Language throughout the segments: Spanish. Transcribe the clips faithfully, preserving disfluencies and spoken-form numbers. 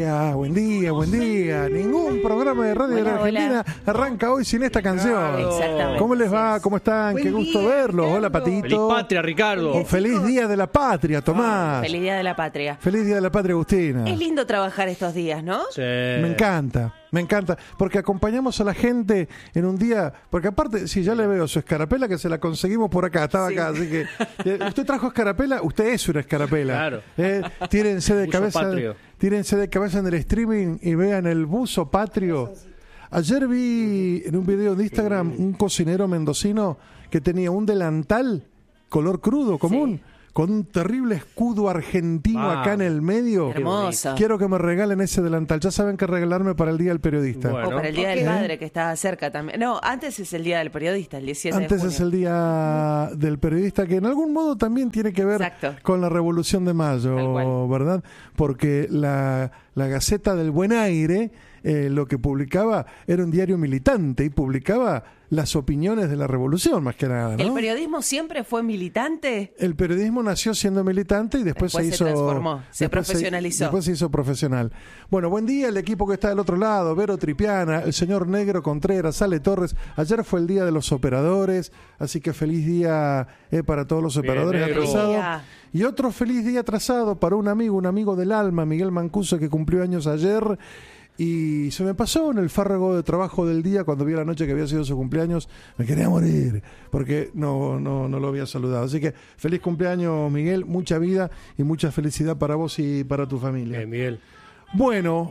día, buen día, buen día. Ningún programa de radio Hola, de la Argentina hola. arranca hoy sin esta canción. Exactamente. ¿Cómo les va? ¿Cómo están? Buen Qué gusto día, verlos. Ricardo. Hola, Patito. Feliz patria, Ricardo. Un feliz día de la patria, Tomás. Feliz Día de la Patria. Feliz día de la patria, Agustina. Es lindo trabajar estos días, ¿no? Sí. Me encanta, me encanta, porque acompañamos a la gente en un día, porque aparte, si ya le veo su escarapela, que se la conseguimos por acá, estaba Sí. acá, así que, eh, ¿usted trajo escarapela? Usted es una escarapela. Claro. Eh, tírense de Buzo cabeza, patrio. tírense de cabeza en el streaming y vean el buzo patrio. Ayer vi en un video de Instagram un cocinero mendocino que tenía un delantal color crudo común, con un terrible escudo argentino Ah, acá en el medio. Hermoso. Quiero que me regalen ese delantal. Ya saben que regalarme para el Día del Periodista. Bueno. O para el Día Ok. del Padre, que está cerca también. No, antes es el Día del Periodista, el diecisiete Antes de junio. es el Día del Periodista, que en algún modo también tiene que ver Exacto. con la Revolución de Tal Mayo, cual. ¿verdad? Porque la, la Gaceta del Buen Aire, eh, lo que publicaba era un diario militante y publicaba las opiniones de la Revolución, más que nada, ¿no? ¿El periodismo siempre fue militante? El periodismo nació siendo militante y después, Después se se hizo transformó, se después profesionalizó. después se hizo profesional. Bueno, buen día el equipo que está del otro lado, Vero Tripiana, el señor Negro Contreras, Ale Torres. Ayer fue el día de los operadores, así que feliz día eh, para todos los Bien, operadores Negro. atrasados. Día. Y otro feliz día atrasado para un amigo, un amigo del alma, Miguel Mancuso, que cumplió años ayer. Y se me pasó en el fárrago de trabajo del día, cuando vi a la noche que había sido su cumpleaños, me quería morir, porque no, no, no lo había saludado. Así que feliz cumpleaños, Miguel, mucha vida y mucha felicidad para vos y para tu familia. Bien, Miguel. Bueno,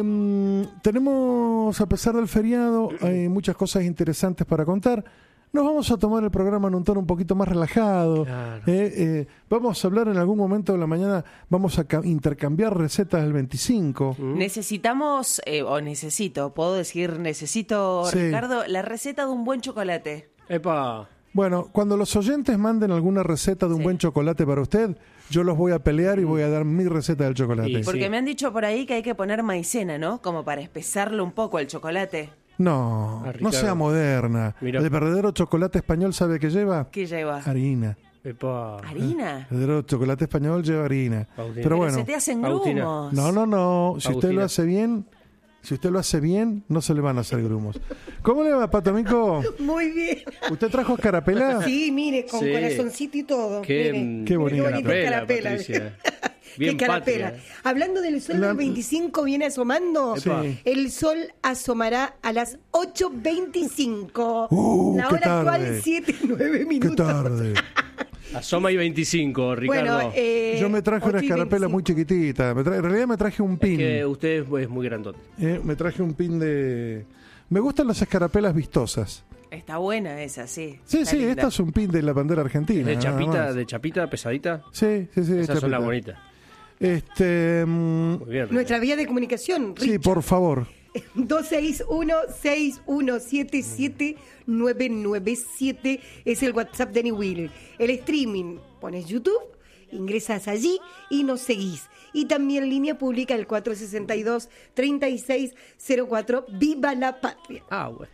eh, tenemos, a pesar del feriado, hay muchas cosas interesantes para contar. Nos vamos a tomar el programa en un tono un poquito más relajado. Claro. Eh, eh, vamos a hablar en algún momento de la mañana, vamos a ca- intercambiar recetas del veinticinco. ¿Mm? Necesitamos, eh, o necesito, puedo decir necesito, Sí. Ricardo, la receta de un buen chocolate. Epa. Bueno, cuando los oyentes manden alguna receta de un Sí. buen chocolate para usted, yo los voy a pelear y voy a dar mi receta del chocolate. Y- Porque Sí. me han dicho por ahí que hay que poner maicena, ¿no? Como para espesarlo un poco el chocolate. No, Ah, no Ricardo. sea moderna. Mirá. El verdadero chocolate español, ¿sabe qué lleva? ¿Qué lleva? Harina. Epa. ¿Harina? El verdadero chocolate español lleva harina. Agustina. Pero Pero bueno, se te hacen Agustina. grumos. no, no, no. Si usted Agustina. lo hace bien, si usted lo hace bien, no se le van a hacer grumos. ¿Cómo le va, Pato Mico? Muy bien. ¿Usted trajo escarapela? Sí, mire, con Sí. corazoncito y todo. Qué, mire. mm, Qué bonita. Qué bonita Escarapela, escarapela. Patricia. Bien Qué escarapela. patria. Hablando del sol La- del veinticinco, viene asomando. Sí. El sol asomará a las ocho veinticinco. Uh, La qué hora actual, tarde. siete, nueve Qué minutos. tarde. Asoma y veinticinco, Ricardo. Bueno, eh, Yo me traje una ocho y escarapela muy veinticinco. chiquitita. Me tra- en realidad me traje un pin. que usted es, es muy grandote. Eh, me traje un pin de... Me gustan las escarapelas vistosas. Está buena esa, sí. Sí, Está sí, linda. esta es un pin de la bandera argentina. ¿De nada chapita, más. de chapita pesadita? Sí, sí, sí. de Esas son las chapita. bonitas. Este... mm, Muy bien, Ricardo. Nuestra vía de comunicación, sí, por favor. dos seis uno, seis uno siete siete, nueve nueve siete es el WhatsApp de Niwil. El streaming, pones YouTube, ingresas allí y nos seguís. Y también línea pública el cuatro sesenta y dos, treinta y seis cero cuatro. ¡Viva la patria! Ah, bueno.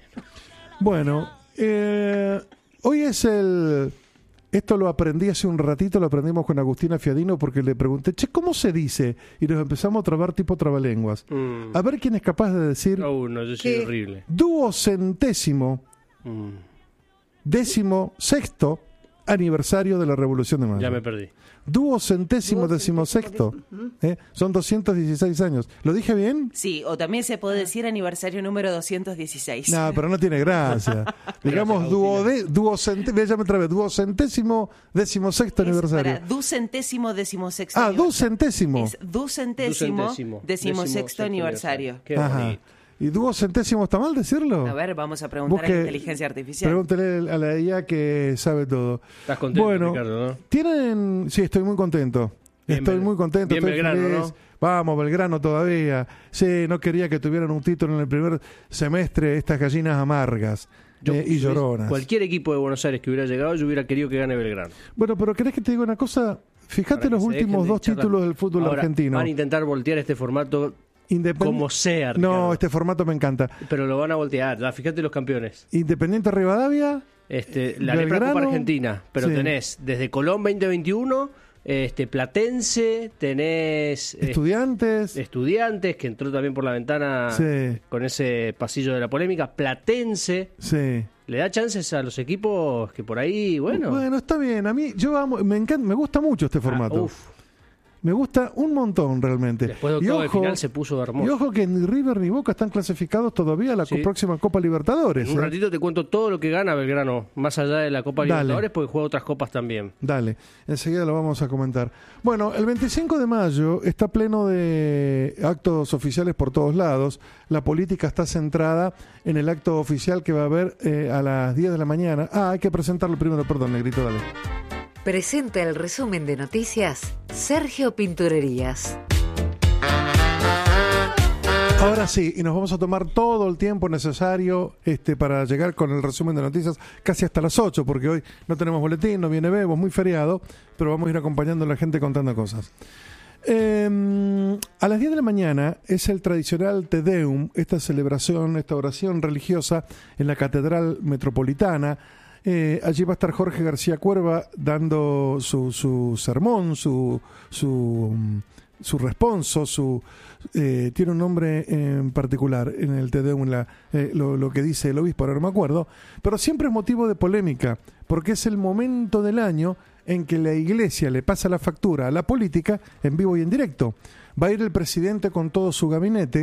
Bueno, eh, hoy es el... Esto lo aprendí hace un ratito, lo aprendimos con Agustina Fiadino porque le pregunté, che, ¿cómo se dice? Y nos empezamos a trabar tipo trabalenguas. Mm. A ver quién es capaz de decir Oh, no, yo soy ¿Qué? horrible. duocentésimo, Mm. décimo sexto aniversario de la Revolución de Mayo. Ya me perdí. Duocentésimo, décimo sexto. Ujú. ¿Eh? Son doscientos dieciséis años. ¿Lo dije bien? Sí, o también se puede decir aniversario número doscientos dieciséis. No, pero no tiene gracia. Digamos, Agustina. duode, duocente, ya me trabé, duocentésimo, décimo sexto Es aniversario. para ducentésimo decimosexto Ah, aniversario. ducentésimo. Es ducentésimo, Ducentésimo. decimosexto aniversario. Qué Ajá. bonito. ¿Y duocentésimo está mal decirlo? A ver, vamos a preguntar a Busque- la inteligencia artificial. Pregúntele a la I A que sabe todo. Estás contento, Bueno, Ricardo, ¿no? tienen... Sí, estoy muy contento. Bien estoy Bel- muy contento, bien estoy Belgrano, feliz. ¿no? Vamos, Belgrano todavía. Sí, no quería que tuvieran un título en el primer semestre estas gallinas amargas Yo, eh, y si lloronas. Cualquier equipo de Buenos Aires que hubiera llegado, yo hubiera querido que gane Belgrano. Bueno, pero ¿querés que te diga una cosa? Fíjate Para los que se dejen últimos de dos echar la- títulos del fútbol Ahora, argentino. Van a intentar voltear este formato Independ- como sea, No, Ricardo. este formato me encanta. Pero lo van a voltear. Ya, fíjate los campeones. Independiente Rivadavia, Este, la Lepra Belgrano, Copa Argentina. Pero sí. tenés desde Colón veinte veintiuno, Este, Platense, tenés eh, Estudiantes. Estudiantes, que entró también por la ventana Sí. con ese pasillo de la polémica. Platense. Sí. Le da chances a los equipos que por ahí, bueno. Bueno, está bien. A mí, yo amo, me encanta, me gusta mucho este formato. Ah, uf. Me gusta un montón realmente. Después de Y octavo de ojo- final se puso hermoso. Y ojo que ni River ni Boca están clasificados todavía a la Sí. co- próxima Copa Libertadores. En un ¿eh? ratito te cuento todo lo que gana Belgrano, más allá de la Copa Dale. Libertadores, porque juega otras copas también. Dale, enseguida lo vamos a comentar. Bueno, el veinticinco de mayo está pleno de actos oficiales por todos lados. La política está centrada en el acto oficial que va a haber eh, a las diez de la mañana. Ah, hay que presentarlo primero, perdón, Negrito, dale. Presenta el resumen de noticias Sergio Pinturerías. Ahora sí, y nos vamos a tomar todo el tiempo necesario este, para llegar con el resumen de noticias casi hasta las ocho, porque hoy no tenemos boletín, no viene Bebo, muy feriado, pero vamos a ir acompañando a la gente contando cosas. Eh, a las diez de la mañana es el tradicional Te Deum, esta celebración, esta oración religiosa en la Catedral Metropolitana. Eh, allí va a estar Jorge García Cuerva dando su, su sermón, su, su, su responso, su, eh, tiene un nombre en particular en el Te Deum, la, eh, lo, lo que dice el obispo, ahora no me acuerdo, pero siempre es motivo de polémica, porque es el momento del año en que la iglesia le pasa la factura a la política en vivo y en directo. Va a ir el presidente con todo su gabinete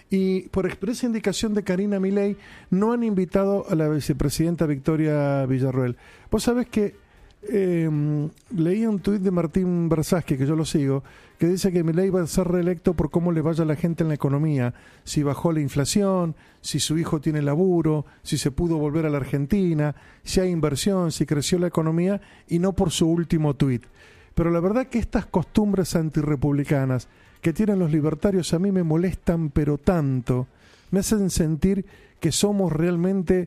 y por expresa indicación de Karina Milei no han invitado a la vicepresidenta Victoria Villarroel. Vos sabés que eh, leí un tuit de Martín Bersasky, que yo lo sigo, que dice que Milei va a ser reelecto por cómo le vaya a la gente en la economía, si bajó la inflación, si su hijo tiene laburo, si se pudo volver a la Argentina, si hay inversión, si creció la economía, y no por su último tuit. Pero la verdad que estas costumbres antirrepublicanas que tienen los libertarios a mí me molestan pero tanto, me hacen sentir que somos realmente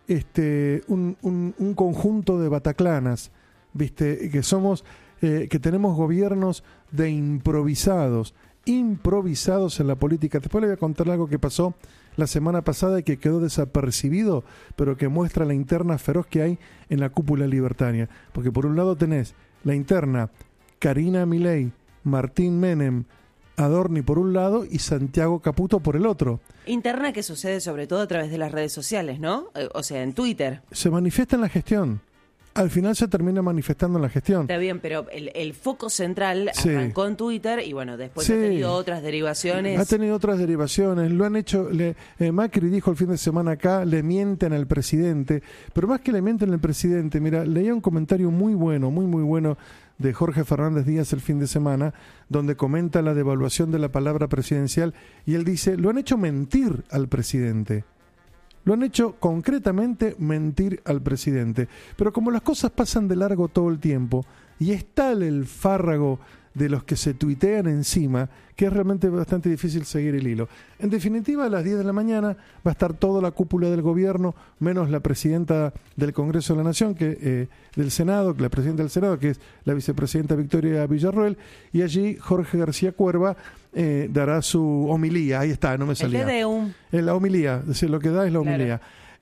este un, un, un conjunto de bataclanas, ¿viste? Que somos, eh, que tenemos gobiernos de improvisados, improvisados en la política. Después le voy a contar algo que pasó la semana pasada y que quedó desapercibido, pero que muestra la interna feroz que hay en la cúpula libertaria. Porque por un lado tenés la interna Karina Milei, Martín Menem, Adorni por un lado y Santiago Caputo por el otro. Interna que sucede sobre todo a través de las redes sociales, ¿no? Eh, O sea, en Twitter. Se manifiesta en la gestión. Al final se termina manifestando en la gestión. Está bien, pero el, el foco central Sí. arrancó en Twitter y bueno, después Sí. ha tenido otras derivaciones. Ha tenido otras derivaciones, lo han hecho, le, eh, Macri dijo el fin de semana acá, le mienten al presidente, pero más que le mienten al presidente, mira, leía un comentario muy bueno, muy muy bueno de Jorge Fernández Díaz el fin de semana, donde comenta la devaluación de la palabra presidencial y él dice, lo han hecho mentir al presidente. Lo han hecho concretamente mentir al presidente. Pero como las cosas pasan de largo todo el tiempo y es tal el fárrago de los que se tuitean encima que es realmente bastante difícil seguir el hilo. En definitiva, a las diez de la mañana va a estar toda la cúpula del gobierno, menos la presidenta del Congreso de la Nación, que eh, del Senado, la presidenta del Senado, que es la vicepresidenta Victoria Villarroel, y allí Jorge García Cuerva eh, dará su homilía. Ahí está, no me El salía. Te Deum. En la homilía, es decir, lo que da es la Claro. homilía.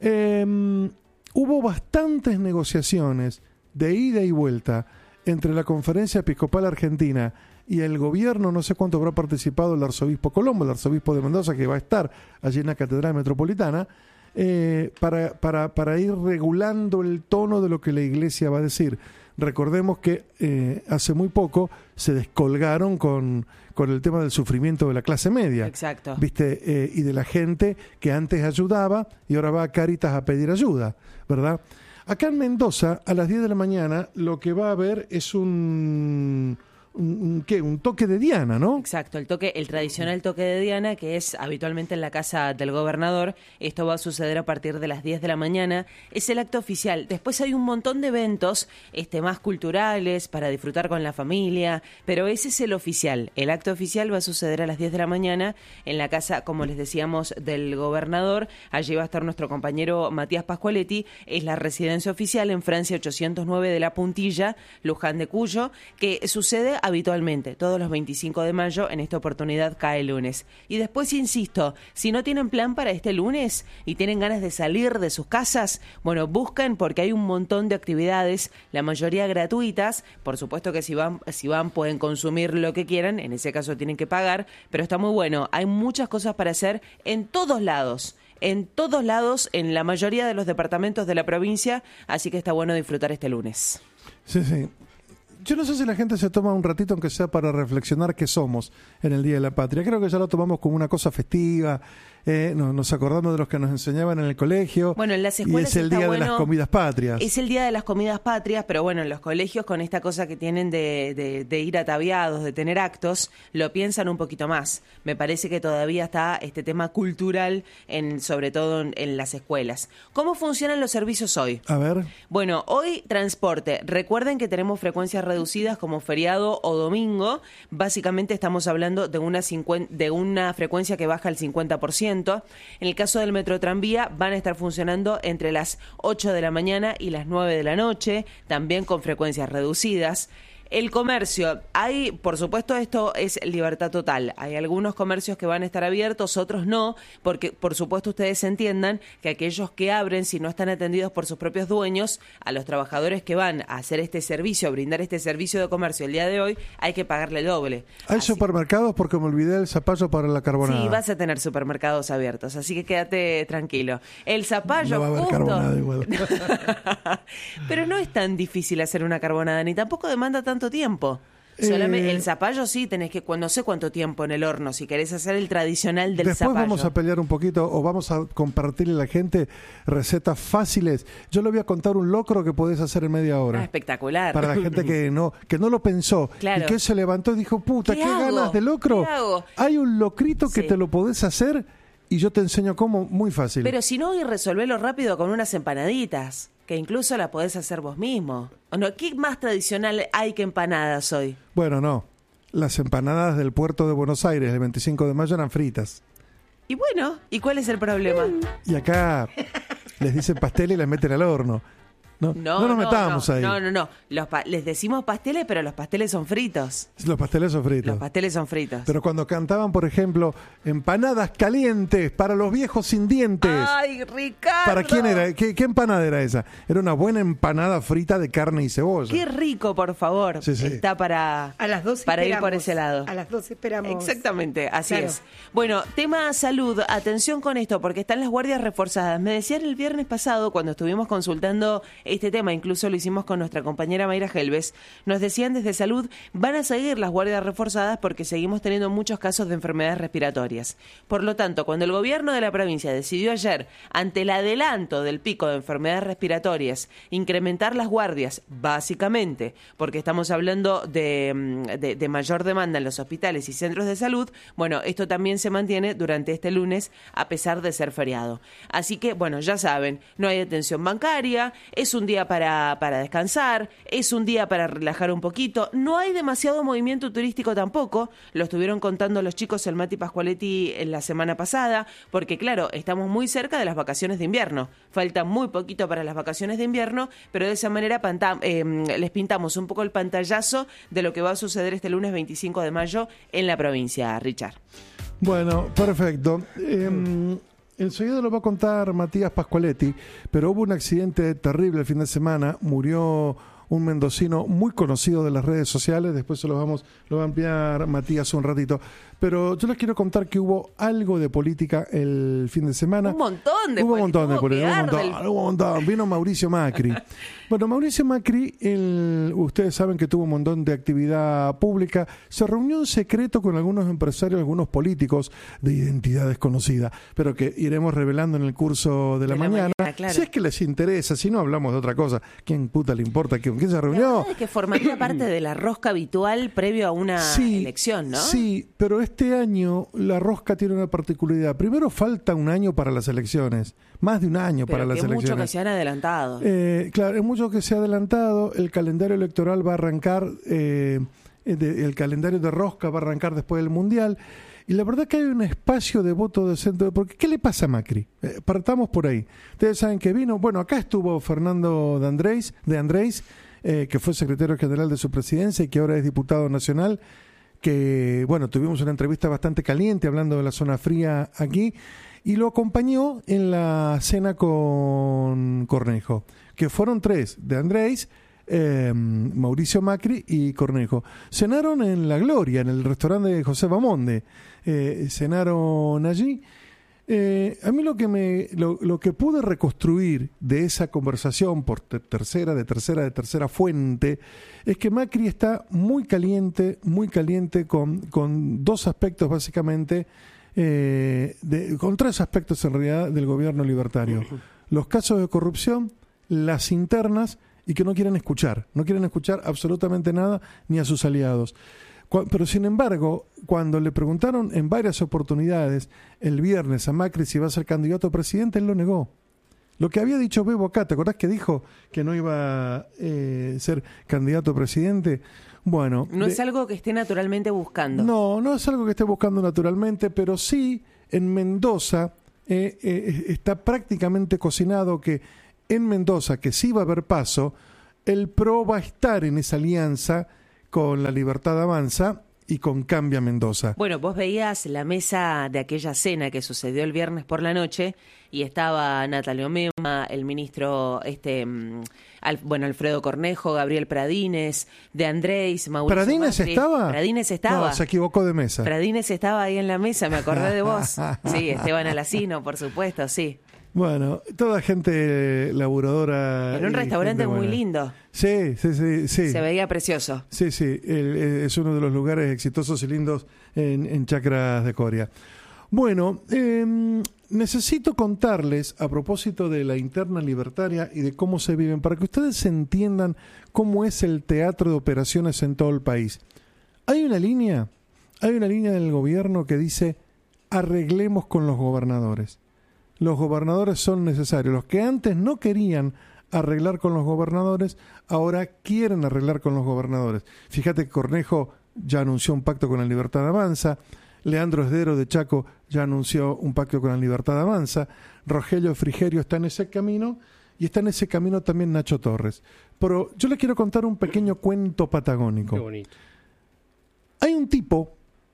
Eh, hubo bastantes negociaciones de ida y vuelta entre la Conferencia Episcopal Argentina y el gobierno, no sé cuánto habrá participado el arzobispo Colombo, el arzobispo de Mendoza, que va a estar allí en la Catedral Metropolitana, eh, para, para, para ir regulando el tono de lo que la Iglesia va a decir. Recordemos que eh, hace muy poco se descolgaron con, con el tema del sufrimiento de la clase media. Exacto. ¿Viste? Eh, y de la gente que antes ayudaba y ahora va a Cáritas a pedir ayuda, ¿verdad? Acá en Mendoza, a las diez de la mañana, lo que va a haber es un... Un, un, ¿qué? Un toque de Diana, ¿no? Exacto, el toque, el tradicional toque de Diana, que es habitualmente en la casa del gobernador. Esto va a suceder a partir de las diez de la mañana. Es el acto oficial. Después hay un montón de eventos este, más culturales para disfrutar con la familia, pero ese es el oficial. El acto oficial va a suceder a las diez de la mañana en la casa, como les decíamos, del gobernador. Allí va a estar nuestro compañero Matías Pascualetti. Es la residencia oficial en Francia ochocientos nueve de La Puntilla, Luján de Cuyo, que sucede habitualmente, todos los veinticinco de mayo, en esta oportunidad cae el lunes. Y después, insisto, si no tienen plan para este lunes y tienen ganas de salir de sus casas, bueno, busquen porque hay un montón de actividades, la mayoría gratuitas. Por supuesto que si van, si van pueden consumir lo que quieran, en ese caso tienen que pagar, pero está muy bueno. Hay muchas cosas para hacer en todos lados. En todos lados, en la mayoría de los departamentos de la provincia, así que está bueno disfrutar este lunes. Sí, sí. Yo no sé si la gente se toma un ratito, aunque sea para reflexionar qué somos en el Día de la Patria. Creo que ya lo tomamos como una cosa festiva, eh, no, nos acordamos de los que nos enseñaban en el colegio. Bueno, en las escuelas y es el está Día bueno, de las Comidas Patrias. Es el Día de las Comidas Patrias, pero bueno, en los colegios con esta cosa que tienen de, de, de ir ataviados, de tener actos, lo piensan un poquito más. Me parece que todavía está este tema cultural, en sobre todo en, en las escuelas. ¿Cómo funcionan los servicios hoy? A ver. Bueno, hoy transporte. Recuerden que tenemos frecuencias reducidas como feriado o domingo. Básicamente estamos hablando de una, cincuenta, de una frecuencia que baja al cincuenta por ciento. En el caso del metro tranvía van a estar funcionando entre las ocho de la mañana y las nueve de la noche, también con frecuencias reducidas. El comercio, hay, por supuesto, esto es libertad total. Hay algunos comercios que van a estar abiertos, otros no, porque, por supuesto, ustedes entiendan que aquellos que abren, si no están atendidos por sus propios dueños, a los trabajadores que van a hacer este servicio, a brindar este servicio de comercio el día de hoy, hay que pagarle el doble. Hay Así... supermercados porque me olvidé el zapallo para la carbonada. Sí, vas a tener supermercados abiertos, así que quédate tranquilo. El zapallo, no va a haber justo... carbonada igual. Pero no es tan difícil hacer una carbonada, ni tampoco demanda tanto tiempo. Solamente, eh, el zapallo sí tenés que, no sé cuánto tiempo en el horno, si querés hacer el tradicional del Después zapallo. vamos a pelear un poquito o vamos a compartirle a la gente recetas fáciles. Yo le voy a contar un locro que podés hacer en media hora. Ah, espectacular. Para la gente que no que no lo pensó Claro. y que se levantó y dijo, puta, ¿Qué qué, hago? ganas de locro. ¿Qué hago? Hay un locrito que Sí. te lo podés hacer y yo te enseño cómo, muy fácil. Pero si no, y resolvelo rápido con unas empanaditas, que incluso la podés hacer vos mismo. ¿O no? ¿Qué más tradicional hay que empanadas hoy? Bueno, no. Las empanadas del puerto de Buenos Aires el veinticinco de mayo eran fritas. Y bueno, ¿y cuál es el problema? Y acá les dicen pastel y las meten al horno. No, no, No, nos metamos no, ahí. No, no, no. Los pa- les decimos pasteles, pero los pasteles son fritos. Los pasteles son fritos. Los pasteles son fritos. Pero cuando cantaban, por ejemplo, empanadas calientes para los viejos sin dientes. ¡Ay, Ricardo! ¿Para quién era? ¿Qué, qué empanada era esa? Era una buena empanada frita de carne y cebolla. Qué rico, por favor. Sí, sí. Está para, A las dos para ir esperamos. por ese lado. A las dos esperamos. Exactamente, así Claro. es. Bueno, tema salud, atención con esto, porque están las guardias reforzadas. Me decían el viernes pasado, cuando estuvimos consultando este tema, incluso lo hicimos con nuestra compañera Mayra Helves, nos decían desde salud, van a seguir las guardias reforzadas porque seguimos teniendo muchos casos de enfermedades respiratorias. Por lo tanto, cuando el gobierno de la provincia decidió ayer, ante el adelanto del pico de enfermedades respiratorias, incrementar las guardias, básicamente, porque estamos hablando de, de, de mayor demanda en los hospitales y centros de salud, bueno, esto también se mantiene durante este lunes, a pesar de ser feriado. Así que, bueno, ya saben, no hay atención bancaria, es un día para para descansar, es un día para relajar un poquito, no hay demasiado movimiento turístico tampoco, lo estuvieron contando los chicos el Mati Pascualetti en la semana pasada, porque claro, estamos muy cerca de las vacaciones de invierno, falta muy poquito para las vacaciones de invierno, pero de esa manera panta- eh, les pintamos un poco el pantallazo de lo que va a suceder este lunes veinticinco de mayo en la provincia, Richard. Bueno, perfecto. Eh, enseguida lo va a contar Matías Pascualetti, pero hubo un accidente terrible el fin de semana, murió un mendocino muy conocido de las redes sociales, después se lo vamos lo va a ampliar Matías un ratito, pero yo les quiero contar que hubo algo de política el fin de semana. Un montón de hubo un montón de tuvo que política, hubo un dar montón, del- hubo un montón. Vino Mauricio Macri. Bueno, Mauricio Macri, el, ustedes saben que tuvo un montón de actividad pública, se reunió en secreto con algunos empresarios, algunos políticos de identidad desconocida, pero que iremos revelando en el curso de la, De la mañana. mañana, claro. Si es que les interesa, si no hablamos de otra cosa, ¿quién puta le importa con quién se La reunió? verdad es que formaría parte de la rosca habitual previo a una elección, ¿no? Sí, pero este año la rosca tiene una particularidad. Primero, falta un año para las elecciones, más de un año Pero para las que mucho que elecciones. se han adelantado. Eh, claro, es mucho que se ha adelantado. El calendario electoral va a arrancar, eh, de- el calendario de rosca va a arrancar después del Mundial. Y la verdad que hay un espacio de voto de centro. Porque, ¿qué le pasa a Macri? Eh, partamos por ahí. Ustedes saben que vino, bueno, acá estuvo Fernando de Andrés, de Andrés eh, que fue secretario general de su presidencia y que ahora es diputado nacional, que, bueno, tuvimos una entrevista bastante caliente hablando de la zona fría aquí, y lo acompañó en la cena con Cornejo, que fueron tres, de Andrés, eh, Mauricio Macri y Cornejo. Cenaron en La Gloria, en el restaurante de José Bamonde, eh, cenaron allí. Eh, a mí lo que me lo, lo que pude reconstruir de esa conversación por te- tercera, de tercera, de tercera fuente, es que Macri está muy caliente, muy caliente con, con dos aspectos básicamente, eh, de, con tres aspectos en realidad del gobierno libertario. Los casos de corrupción, las internas y que no quieren escuchar, no quieren escuchar absolutamente nada ni a sus aliados. Pero sin embargo, cuando le preguntaron en varias oportunidades el viernes a Macri si iba a ser candidato a presidente, él lo negó. Lo que había dicho Bebo acá, ¿te acordás que dijo que no iba a eh, ser candidato a presidente? Bueno, no de, es algo que esté naturalmente buscando. No, no es algo que esté buscando naturalmente, pero sí en Mendoza eh, eh, está prácticamente cocinado que en Mendoza, que sí va a haber paso, el P R O va a estar en esa alianza con La Libertad Avanza y con Cambia Mendoza. Bueno, vos veías la mesa de aquella cena que sucedió el viernes por la noche y estaba Natalia Mema, el ministro, este, al, bueno, Alfredo Cornejo, Gabriel Pradines, de Andrés, Mauricio ¿Pradines Macri. estaba? Pradines estaba. No, se equivocó de mesa. Pradines estaba ahí en la mesa, me acordé de vos. Sí, Esteban Alacino, por supuesto, sí. Bueno, toda gente laburadora. En un restaurante muy lindo. Sí, sí, sí, sí. Se veía precioso. Sí, sí, el, es uno de los lugares exitosos y lindos en, en Chacras de Coria. Bueno, eh, necesito contarles a propósito de la interna libertaria y de cómo se viven, para que ustedes entiendan cómo es el teatro de operaciones en todo el país. Hay una línea, hay una línea del gobierno que dice arreglemos con los gobernadores. Los gobernadores son necesarios. Los que antes no querían arreglar con los gobernadores, ahora quieren arreglar con los gobernadores. Fíjate que Cornejo ya anunció un pacto con la Libertad Avanza, Leandro Esdero de Chaco ya anunció un pacto con la Libertad Avanza, Rogelio Frigerio está en ese camino y está en ese camino también Nacho Torres. Pero yo les quiero contar un pequeño cuento patagónico. Qué bonito. Hay un tipo,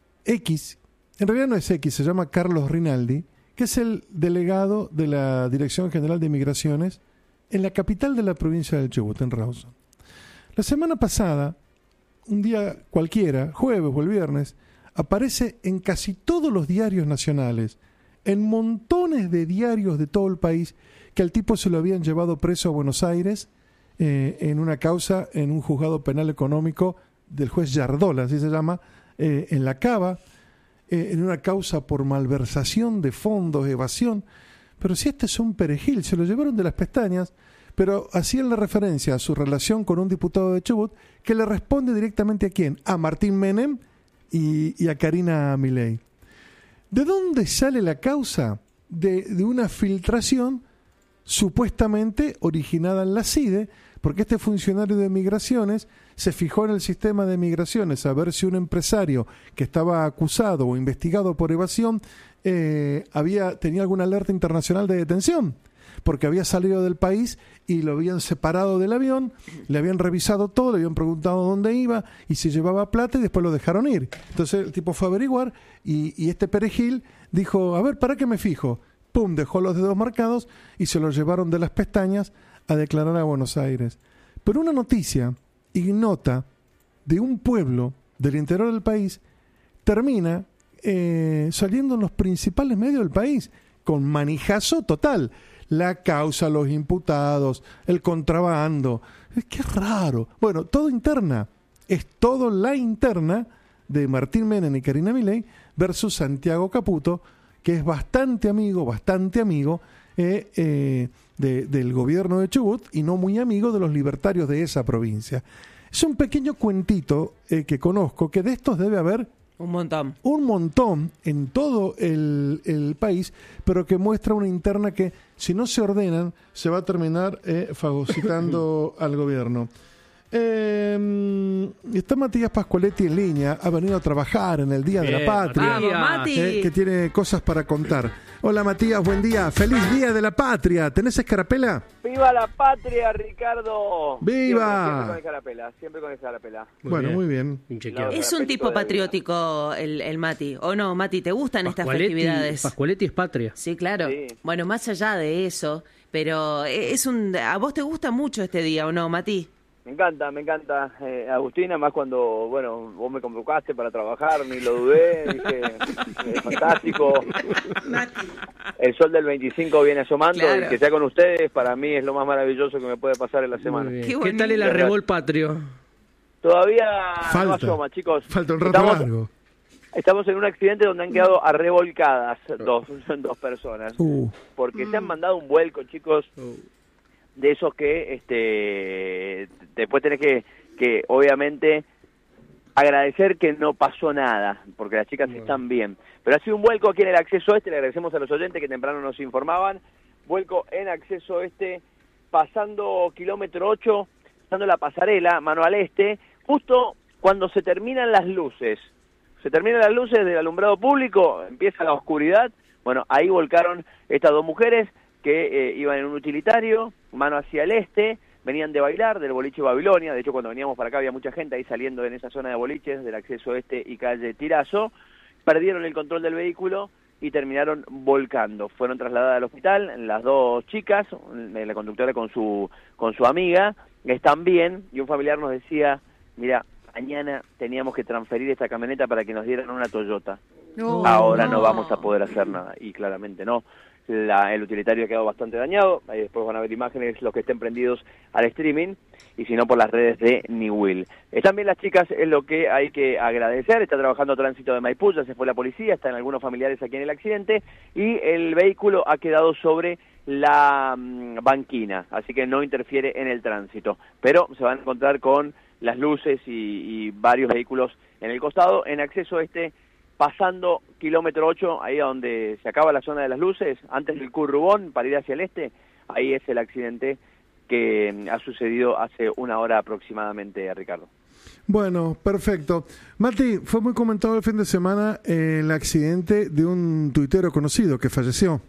X, en realidad no es X, se llama Carlos Rinaldi, que es el delegado de la Dirección General de Migraciones en la capital de la provincia del Chubut, en Rawson. La semana pasada, un día cualquiera, jueves o el viernes, aparece en casi todos los diarios nacionales, en montones de diarios de todo el país, que al tipo se lo habían llevado preso a Buenos Aires eh, en una causa en un juzgado penal económico del juez Yardola, así se llama, eh, en La Cava, eh, en una causa por malversación de fondos, evasión. Pero si este es un perejil, se lo llevaron de las pestañas, pero hacían la referencia a su relación con un diputado de Chubut que le responde directamente a quién, a Martín Menem y, y a Karina Milei. ¿De dónde sale la causa? De, de una filtración supuestamente originada en la C I D E, porque este funcionario de migraciones se fijó en el sistema de migraciones a ver si un empresario que estaba acusado o investigado por evasión eh, había tenía alguna alerta internacional de detención, porque había salido del país y lo habían separado del avión, le habían revisado todo, le habían preguntado dónde iba y si llevaba plata y después lo dejaron ir. Entonces el tipo fue a averiguar y, y este perejil dijo, a ver, ¿para qué me fijo? Pum, dejó los dedos marcados y se lo llevaron de las pestañas a declarar a Buenos Aires. Pero una noticia ignota de un pueblo del interior del país termina eh, saliendo en los principales medios del país con manijazo total. La causa, los imputados, el contrabando. Es que es raro. Bueno, todo interna. Es todo la interna de Martín Menem y Karina Milei versus Santiago Caputo, que es bastante amigo, bastante amigo eh, eh, de, del gobierno de Chubut y no muy amigo de los libertarios de esa provincia. Es un pequeño cuentito eh, que conozco, que de estos debe haber un montón. Un montón en todo el, el país, pero que muestra una interna que, si no se ordenan, se va a terminar eh, fagocitando al gobierno. Eh, está Matías Pascualetti en línea, ha venido a trabajar en el Día de la Bien, Patria, Vamos, Mati. eh, que tiene cosas para contar. Hola Matías, buen día, feliz Día de la Patria. ¿Tenés escarapela? ¡Viva la patria, Ricardo! ¡Viva! Siempre, siempre con escarapela, siempre con escarapela. Muy Bueno, bien. muy bien. Inchequeable. Es un tipo patriótico el, el Mati. ¿O no, Mati? ¿Te gustan estas Pascualetti- festividades? Pascualetti es patria. Sí, claro. Sí. Bueno, más allá de eso, pero es un... ¿A vos te gusta mucho este día o no, Mati? Me encanta, me encanta, eh, Agustina, más cuando, bueno, vos me convocaste para trabajar, ni lo dudé, dije, es fantástico. El sol del veinticinco viene asomando, Claro. y que sea con ustedes, para mí es lo más maravilloso que me puede pasar en la semana. Muy bien. Qué ¿Qué, bonito. tal el arrebol patrio? Todavía Falta. no asoma, chicos. Falta un rato Estamos- largo. Estamos en un accidente donde han quedado arrevolcadas dos, dos personas. Uh, Porque se han mandado un vuelco, chicos, de esos que este después tenés que, que obviamente agradecer que no pasó nada, porque las chicas están bien. Pero ha sido un vuelco aquí en el acceso este, le agradecemos a los oyentes que temprano nos informaban, vuelco en acceso este, pasando kilómetro ocho, pasando la pasarela, mano al este, justo cuando se terminan las luces. Se terminan las luces del alumbrado público, empieza la oscuridad, bueno, ahí volcaron estas dos mujeres que eh, iban en un utilitario, mano hacia el este, venían de bailar, del boliche Babilonia, de hecho cuando veníamos para acá había mucha gente ahí saliendo en esa zona de boliches, del acceso este y calle Tirazo, perdieron el control del vehículo y terminaron volcando. Fueron trasladadas al hospital, las dos chicas, la conductora con su, con su amiga, están bien, y un familiar nos decía, mira, mañana teníamos que transferir esta camioneta para que nos dieran una Toyota. No, Ahora no no. vamos a poder hacer nada, y claramente no. La, el utilitario ha quedado bastante dañado, ahí después van a ver imágenes los que estén prendidos al streaming, y si no por las redes de Niwil. Están bien las chicas, es lo que hay que agradecer, está trabajando tránsito de Maipú, ya se fue la policía, están algunos familiares aquí en el accidente, y el vehículo ha quedado sobre la mm, banquina, así que no interfiere en el tránsito, pero se van a encontrar con las luces y, y varios vehículos en el costado, en acceso este, pasando kilómetro ocho, ahí a donde se acaba la zona de las luces, antes del Currubón, para ir hacia el este, ahí es el accidente que mm, ha sucedido hace una hora aproximadamente, Ricardo. bueno, perfecto. Mati, fue muy comentado el fin de semana eh, el accidente de un tuitero conocido que falleció.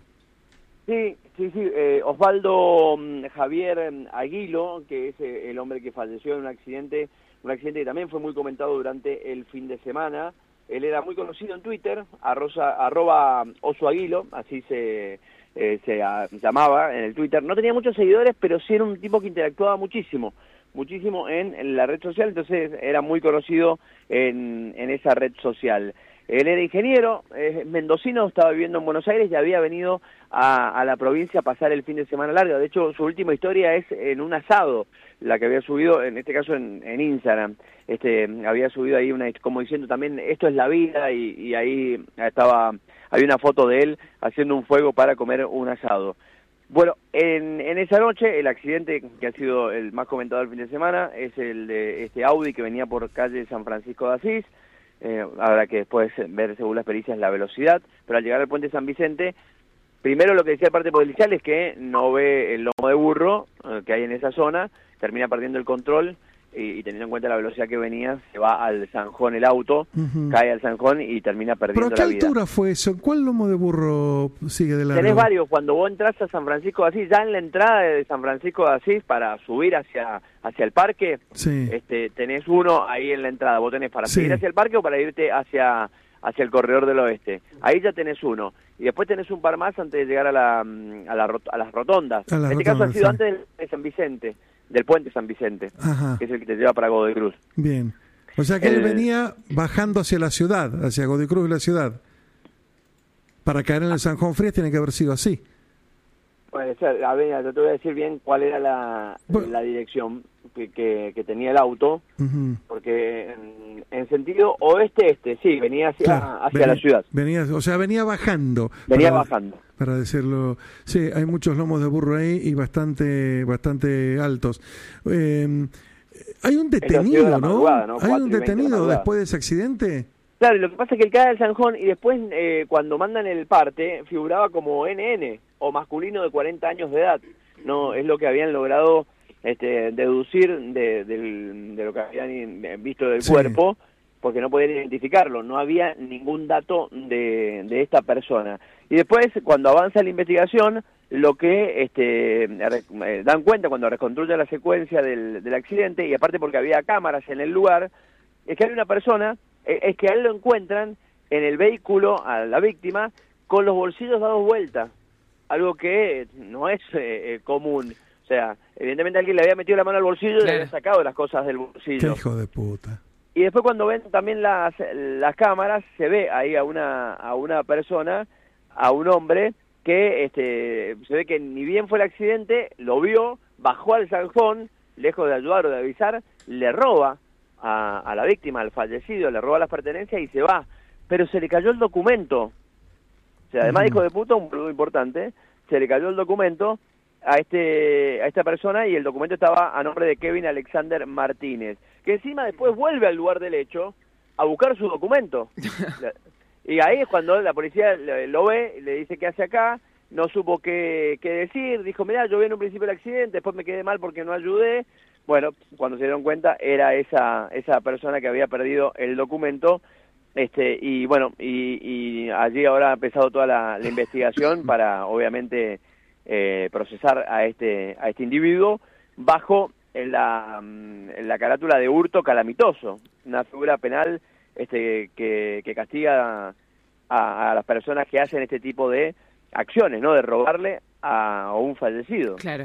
Sí, sí, sí, eh, Osvaldo mm, Javier mm, Aguilo, que es eh, el hombre que falleció en un accidente, un accidente que también fue muy comentado durante el fin de semana. Él era muy conocido en Twitter, arroza, arroba Oso Aguilo, así se, eh, se a, llamaba en el Twitter. No tenía muchos seguidores, pero sí era un tipo que interactuaba muchísimo, muchísimo en, en la red social, entonces era muy conocido en, en esa red social. Él era ingeniero, es mendocino, estaba viviendo en Buenos Aires y había venido a, a la provincia a pasar el fin de semana largo. De hecho, su última historia es en un asado, la que había subido, en este caso en, en Instagram. Este, había subido ahí una, como diciendo también, esto es la vida, y, y ahí estaba, había una foto de él haciendo un fuego para comer un asado. Bueno, en, en esa noche, el accidente que ha sido el más comentado el fin de semana es el de este Audi que venía por calle San Francisco de Asís. Eh, habrá que después ver según las pericias la velocidad, pero al llegar al puente San Vicente, primero lo que decía el parte policial es que no ve el lomo de burro eh, que hay en esa zona, termina perdiendo el control y, y teniendo en cuenta la velocidad que venía, se va al zanjón el auto, Ujú. cae al zanjón y termina ¿Pero perdiendo a qué la vida. altura fue eso? ¿Cuál lomo de burro sigue de largo? Tenés varios, cuando vos entras a San Francisco de Asís, ya en la entrada de San Francisco de Asís para subir hacia hacia el parque, Sí. este tenés uno ahí en la entrada, vos tenés para Sí. seguir hacia el parque o para irte hacia hacia el corredor del oeste. Ahí ya tenés uno. Y después tenés un par más antes de llegar a la mm, a, la, rot- a las rotondas. A las en este caso ha rotondas, sido sí. antes de San Vicente, del puente San Vicente, Ajá, que es el que te lleva para Godoy Cruz. bien. O sea que él El- venía bajando hacia la ciudad, hacia Godoy Cruz y la ciudad. Para caer en el San Juan Frías tiene que haber sido así. Puede ser, a ver, yo te voy a decir bien cuál era la, Bueno. la dirección que, que, que tenía el auto, Ujú. porque en, en sentido oeste-este, sí, venía hacia, Claro, hacia venía- la ciudad, Venía, o sea, venía bajando. venía para- bajando. Para decirlo, sí, hay muchos lomos de burro ahí y bastante, bastante altos. Eh, hay un Esto ha sido de detenido, la ¿no? madrugada, ¿no? Hay Cuatro un y veinte de la detenido madrugada. después de ese accidente. Claro, y lo que pasa es que él cae al zanjón y después eh, cuando mandan el parte figuraba como N N o masculino de cuarenta años de edad. No, es lo que habían logrado este, deducir de, del- de lo que habían visto del Sí. cuerpo, porque no podían identificarlo, no había ningún dato de, de esta persona. Y después, cuando avanza la investigación, lo que este, eh, dan cuenta cuando reconstruyen la secuencia del, del accidente, y aparte porque había cámaras en el lugar, es que hay una persona, eh, es que a él lo encuentran en el vehículo, a la víctima, con los bolsillos dados vuelta, algo que no es eh, eh, común. O sea, evidentemente alguien le había metido la mano al bolsillo y le Claro. había sacado las cosas del Qué bolsillo. hijo de puta. Y después cuando ven también las, las cámaras, se ve ahí a una, a una persona, a un hombre, que este, se ve que ni bien fue el accidente, lo vio, bajó al zanjón, lejos de ayudar o de avisar, le roba a, a la víctima, al fallecido, le roba las pertenencias y se va. Pero se le cayó el documento. O sea, además, Ujú. hijo de puta, un producto importante, se le cayó el documento a este a esta persona, y el documento estaba a nombre de Kevin Alexander Martínez, que encima después vuelve al lugar del hecho a buscar su documento. Y ahí es cuando la policía le- lo ve, y le dice qué hace acá, no supo qué, qué decir, dijo, mirá, yo vi en un principio el accidente, después me quedé mal porque no ayudé. Bueno, cuando se dieron cuenta era esa esa persona que había perdido el documento. Este y bueno, y, y allí ahora ha empezado toda la, la investigación para obviamente eh, procesar a este a este individuo bajo en la, en la carátula de hurto calamitoso, una figura penal este que, que castiga a, a las personas que hacen este tipo de acciones, ¿no? De robarle a, a un fallecido. Claro.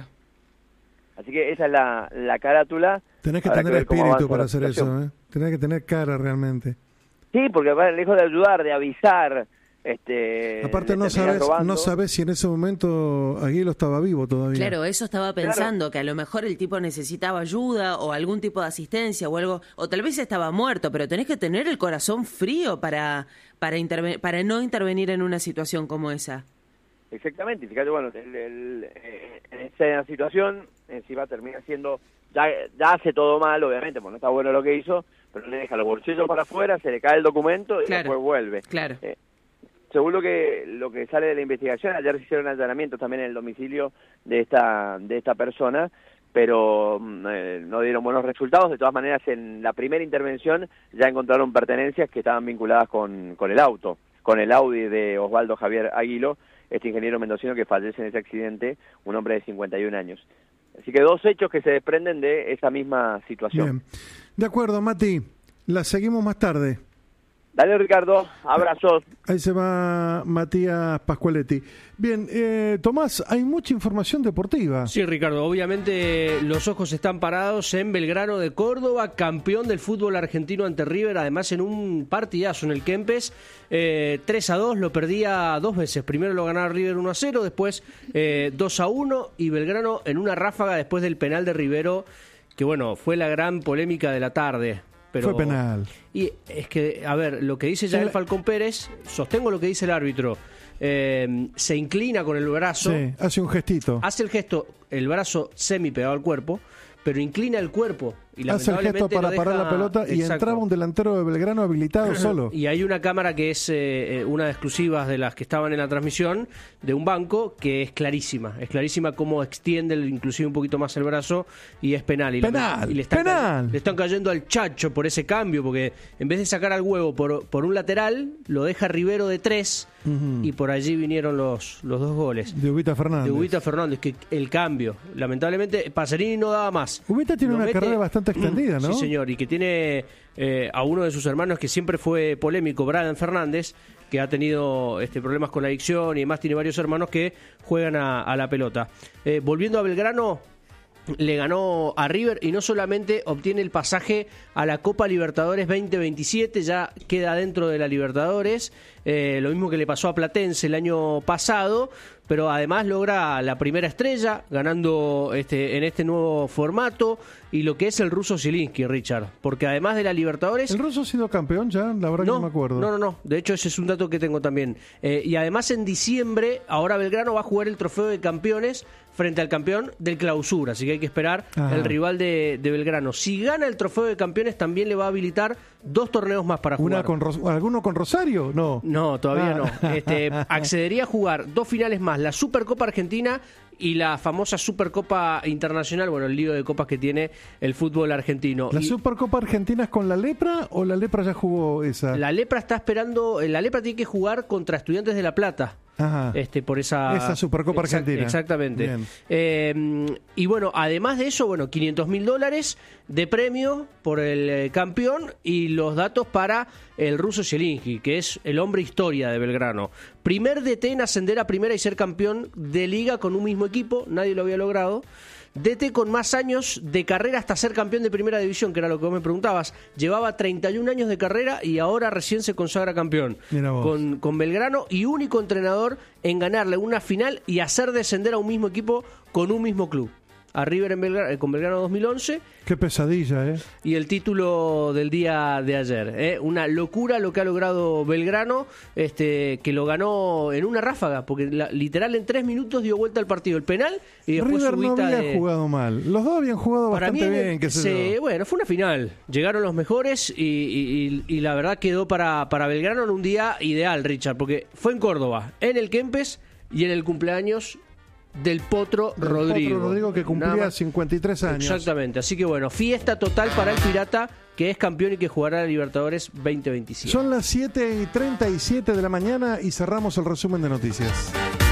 Así que esa es la, la carátula. Tenés que Habrá tener ver cómo espíritu avanza para la hacer situación. eso, ¿eh? Tenés que tener cara realmente. Sí, porque va lejos de ayudar, de avisar, este Aparte le no terminan sabes, robando. no sabes si en ese momento Aguilo estaba vivo todavía. Claro, eso estaba pensando, que a lo mejor el tipo necesitaba ayuda o algún tipo de asistencia o algo, o tal vez estaba muerto, pero tenés que tener el corazón frío para para interve- para no intervenir en una situación como esa. Exactamente, y fíjate, bueno, el, el, eh, en esa situación encima termina siendo, ya, ya hace todo mal, obviamente, porque no está bueno lo que hizo, pero le deja los bolsillos para afuera, se le cae el documento y Claro. después vuelve. Claro. Eh, según lo que lo que sale de la investigación, ayer se hicieron allanamientos también en el domicilio de esta de esta persona, pero mm, eh, no dieron buenos resultados. De todas maneras, en la primera intervención ya encontraron pertenencias que estaban vinculadas con, con el auto, con el Audi de Osvaldo Javier Aguilo, este ingeniero mendocino que fallece en ese accidente, un hombre de cincuenta y un años. Así que dos hechos que se desprenden de esa misma situación. Bien. De acuerdo, Mati. La seguimos más tarde. Dale, Ricardo, abrazos. Ahí se va Matías Pascualetti. Bien, eh, Tomás, hay mucha información deportiva. Sí, Ricardo, obviamente los ojos están parados en Belgrano de Córdoba, campeón del fútbol argentino ante River, además en un partidazo en el Kempes, eh, tres a dos, lo perdía dos veces, primero lo ganaba River uno a cero, después eh, dos a uno, y Belgrano en una ráfaga después del penal de Rivero, que bueno, fue la gran polémica de la tarde. Pero, Fue penal. Y es que, a ver, lo que dice Yael Sí. Falcón Pérez, sostengo lo que dice el árbitro, eh, se inclina con el brazo, Sí, hace un gestito. hace el gesto, el brazo semi pegado al cuerpo, pero inclina el cuerpo. Y Hace el gesto lamentablemente para lo parar deja- la pelota y Exacto. entraba un delantero de Belgrano habilitado solo. Y hay una cámara que es eh, eh, una de exclusivas de las que estaban en la transmisión, de un banco, que es clarísima. Es clarísima cómo extiende el- inclusive un poquito más el brazo, y es penal. Y, la- Penal, y le, están, penal. le están cayendo al Chacho por ese cambio, porque en vez de sacar al Huevo por, por un lateral, lo deja Rivero de tres, y por allí vinieron los, los dos goles. De Ubita Fernández. De Ubita Fernández, que el cambio. Lamentablemente, Pacerini no daba más. Ubita tiene Lo una mete- carrera bastante extendida, ¿no? Sí, señor, y que tiene eh, a uno de sus hermanos que siempre fue polémico, Brian Fernández, que ha tenido este, problemas con la adicción y además tiene varios hermanos que juegan a, a la pelota. Eh, volviendo a Belgrano, le ganó a River y no solamente obtiene el pasaje a la Copa Libertadores veinte veintisiete, ya queda dentro de la Libertadores, eh, lo mismo que le pasó a Platense el año pasado, pero además logra la primera estrella ganando este, en este nuevo formato, y lo que es el ruso Zielinski, Richard, porque además de la Libertadores... ¿El ruso ha sido campeón ya? La verdad que no me acuerdo. No, no, no. De hecho, ese es un dato que tengo también. Eh, y además, en diciembre, ahora Belgrano va a jugar el Trofeo de Campeones frente al campeón del Clausura. Así que hay que esperar Ajá. el rival de, de Belgrano. Si gana el Trofeo de Campeones, también le va a habilitar dos torneos más para Una jugar. con Ros- ¿Alguno con Rosario? No. No, todavía Ah. no. Este, accedería a jugar dos finales más, la Supercopa Argentina y la famosa Supercopa Internacional, bueno, el lío de copas que tiene el fútbol argentino. ¿La Y Supercopa Argentina es con la Lepra o la Lepra ya jugó esa? la Lepra está esperando, la Lepra tiene que jugar contra Estudiantes de La Plata. Ajá. Este, por esa, Esa Supercopa Exact- Argentina. Exactamente. Bien. Eh, y bueno, además de eso, bueno, quinientos mil dólares de premio por el eh, campeón y los datos para el ruso Zielinski, que es el hombre historia de Belgrano. Primer D T en ascender a primera y ser campeón de liga con un mismo equipo, nadie lo había logrado. D T con más años de carrera hasta ser campeón de primera división, que era lo que vos me preguntabas. Llevaba treinta y un años de carrera y ahora recién se consagra campeón Mira vos. con, con Belgrano, y único entrenador en ganarle una final y hacer descender a un mismo equipo con un mismo club. A River en Belgrano, eh, con Belgrano dos mil once, Qué pesadilla, ¿eh? y el título del día de ayer. ¿eh? Una locura lo que ha logrado Belgrano, este, que lo ganó en una ráfaga, porque la- literal en tres minutos dio vuelta al partido. El penal y después River no subida había de... jugado mal. Los dos habían jugado Para mí, bastante bien, qué sé se- yo. bueno, fue una final. Llegaron los mejores y, y- y- y la verdad quedó para, para Belgrano en un día ideal, Richard, porque fue en Córdoba, en el Kempes y en el cumpleaños del Potro Del Rodrigo. Potro Rodrigo, que Nada cumplía más. cincuenta y tres años. Exactamente, así que bueno, fiesta total para el Pirata, que es campeón y que jugará la Libertadores veinte veintisiete. Son las siete y treinta y siete de la mañana y cerramos el resumen de noticias.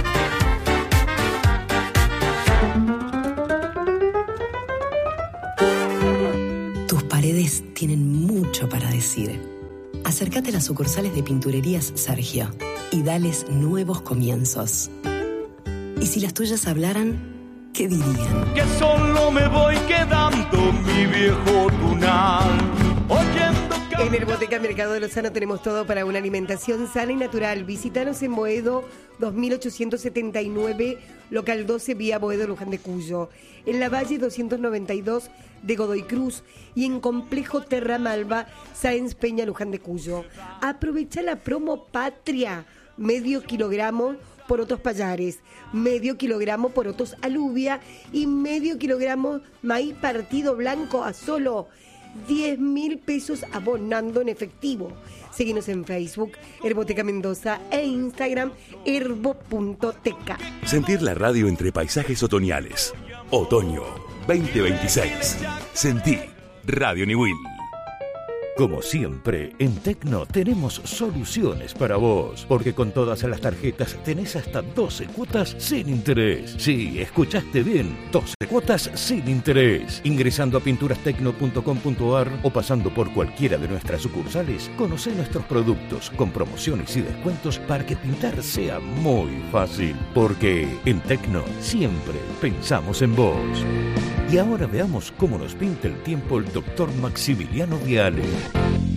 Tus paredes tienen mucho para decir. Acércate a las sucursales de Pinturerías Sergio y dales nuevos comienzos. Y si las tuyas hablaran, ¿qué dirían? Que solo me voy quedando mi viejo tunal, oyendo En el Boteca Mercado de Lozano tenemos todo para una alimentación sana y natural. Visítanos en Boedo dos mil ochocientos setenta y nueve, local doce, vía Boedo, Luján de Cuyo. En la Valle doscientos noventa y dos de Godoy Cruz y en Complejo Terra Malva, Sáenz Peña, Luján de Cuyo. Aprovecha la promo Patria, medio kilogramo por otros payares, medio kilogramo por otros alubia y medio kilogramo maíz partido blanco a solo diez mil pesos abonando en efectivo. Síguenos en Facebook, Herboteca Mendoza, e Instagram, herbo.teca. Sentir la radio entre paisajes otoñales. Otoño veinte veintiséis. Sentí Radio Niwil. Como siempre, en Tecno tenemos soluciones para vos, porque con todas las tarjetas tenés hasta doce cuotas sin interés. Sí, escuchaste bien, doce cuotas sin interés. Ingresando a pinturas tecno punto com punto ar o pasando por cualquiera de nuestras sucursales, conocé nuestros productos con promociones y descuentos para que pintar sea muy fácil. Porque en Tecno siempre pensamos en vos. Y ahora veamos cómo nos pinta el tiempo el doctor Maximiliano Viale.